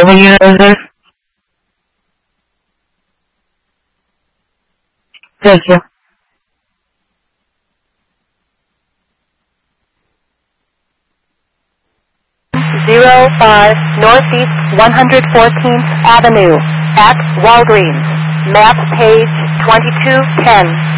User. Thank you. 05 Northeast 114th Avenue at Walgreens. Map page 2210.